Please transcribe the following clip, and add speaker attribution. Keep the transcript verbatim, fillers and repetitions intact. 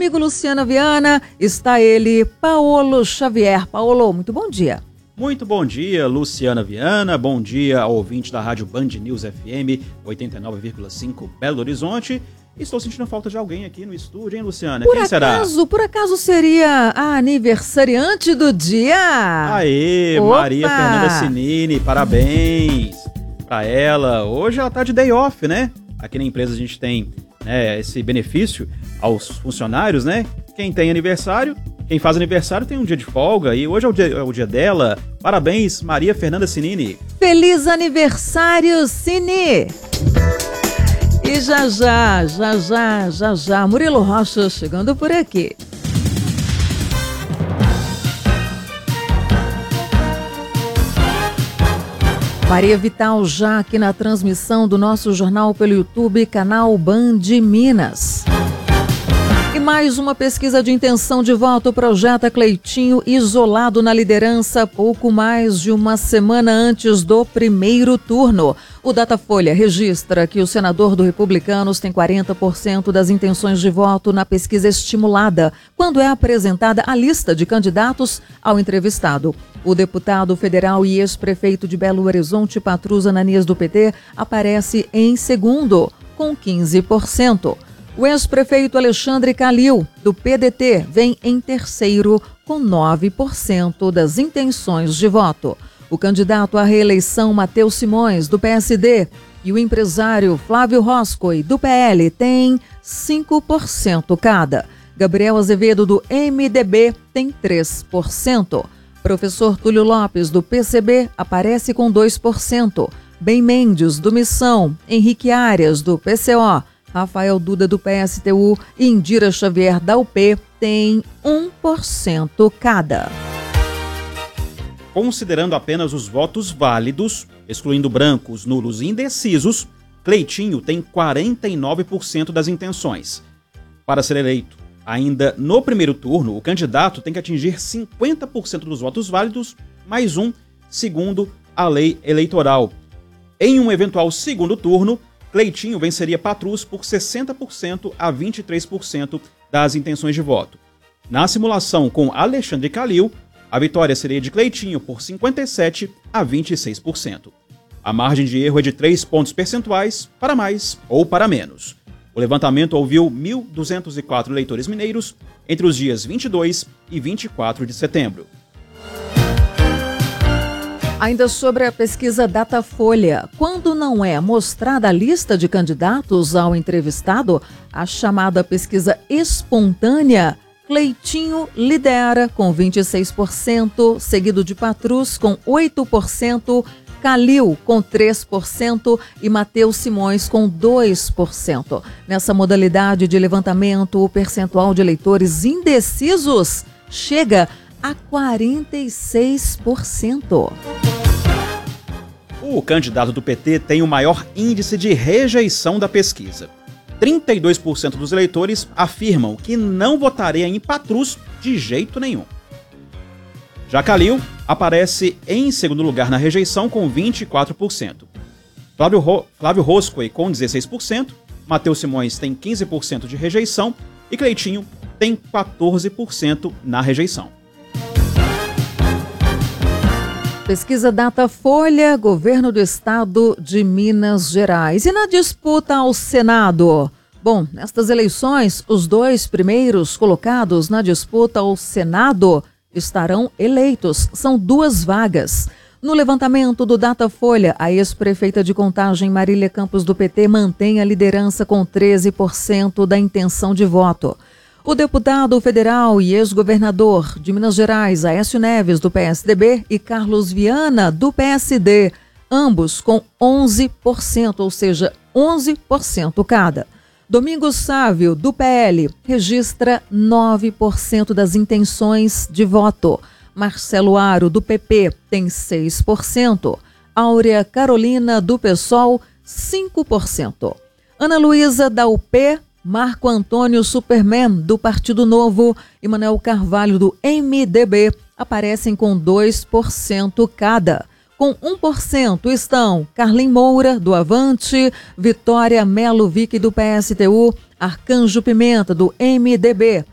Speaker 1: comigo, Luciana Viana, está ele, Paulo Xavier. Paulo, muito bom dia.
Speaker 2: Muito bom dia, Luciana Viana. Bom dia ao ouvinte da Rádio Band News F M oitenta e nove vírgula cinco Belo Horizonte. Estou sentindo falta de alguém aqui no estúdio, hein, Luciana?
Speaker 1: Por
Speaker 2: Quem
Speaker 1: acaso,
Speaker 2: será?
Speaker 1: Por acaso seria a aniversariante do dia?
Speaker 2: Aê,
Speaker 1: Opa!
Speaker 2: Maria Fernanda Sinini, parabéns pra ela. Hoje ela tá de day off, né? Aqui na empresa a gente tem, né, esse benefício aos funcionários, né? Quem tem aniversário, quem faz aniversário tem um dia de folga e hoje é o dia, é o dia dela. Parabéns, Maria Fernanda Sinini.
Speaker 1: Feliz aniversário, Cine! E já já, já já, já já, Murilo Rocha chegando por aqui. Maria Vital já aqui na transmissão do nosso jornal pelo YouTube, canal Band Minas. E mais uma pesquisa de intenção de voto projeta Cleitinho isolado na liderança pouco mais de uma semana antes do primeiro turno. O Datafolha registra que o senador do Republicanos tem quarenta por cento das intenções de voto na pesquisa estimulada, quando é apresentada a lista de candidatos ao entrevistado. O deputado federal e ex-prefeito de Belo Horizonte, Patrus Ananias do P T, aparece em segundo, com quinze por cento. O ex-prefeito Alexandre Calil, do P D T, vem em terceiro, com nove por cento das intenções de voto. O candidato à reeleição Matheus Simões, do P S D, e o empresário Flávio Roscoe, do P L, têm cinco por cento cada. Gabriel Azevedo, do M D B, tem três por cento. Professor Túlio Lopes, do P C B, aparece com dois por cento. Ben Mendes, do Missão, Henrique Arias, do P C O, Rafael Duda, do P S T U e Indira Xavier, da U P, tem um por cento cada.
Speaker 2: Considerando apenas os votos válidos, excluindo brancos, nulos e indecisos, Cleitinho tem quarenta e nove por cento das intenções. Para ser eleito ainda no primeiro turno, o candidato tem que atingir cinquenta por cento dos votos válidos, mais um, segundo a lei eleitoral. Em um eventual segundo turno, Cleitinho venceria Patrus por sessenta por cento a vinte e três por cento das intenções de voto. Na simulação com Alexandre Calil, a vitória seria de Cleitinho por cinquenta e sete por cento a vinte e seis por cento. A margem de erro é de três pontos percentuais, para mais ou para menos. O levantamento ouviu mil duzentos e quatro eleitores mineiros entre os dias vinte e dois e vinte e quatro de setembro.
Speaker 1: Ainda sobre a pesquisa Datafolha, quando não é mostrada a lista de candidatos ao entrevistado, a chamada pesquisa espontânea, Cleitinho lidera com vinte e seis por cento, seguido de Patrus com oito por cento, Calil com três por cento e Matheus Simões com dois por cento. Nessa modalidade de levantamento, o percentual de eleitores indecisos chega a quarenta e seis por cento.
Speaker 2: O candidato do P T tem o maior índice de rejeição da pesquisa. trinta e dois por cento dos eleitores afirmam que não votariam em Patrus de jeito nenhum. Já Calil aparece em segundo lugar na rejeição com vinte e quatro por cento. Flávio, Ro... Flávio Roscoe com dezesseis por cento, Matheus Simões tem quinze por cento de rejeição e Cleitinho tem quatorze por cento na rejeição.
Speaker 1: Pesquisa Datafolha, Governo do Estado de Minas Gerais. E na disputa ao Senado? Bom, nestas eleições, os dois primeiros colocados na disputa ao Senado estarão eleitos. São duas vagas. No levantamento do Datafolha, a ex-prefeita de Contagem, Marília Campos, do P T, mantém a liderança com treze por cento da intenção de voto. O deputado federal e ex-governador de Minas Gerais, Aécio Neves, do P S D B, e Carlos Viana, do P S D, ambos com onze por cento, ou seja, onze por cento cada. Domingos Sávio, do P L, registra nove por cento das intenções de voto. Marcelo Aro, do P P, tem seis por cento. Áurea Carolina, do PSOL, cinco por cento. Ana Luísa, da U P, Marco Antônio Superman, do Partido Novo, e Manuel Carvalho, do M D B, aparecem com dois por cento cada. Com um por cento estão Carlin Moura, do Avante, Vitória Melo Vick, do P S T U, Arcanjo Pimenta, do M D B,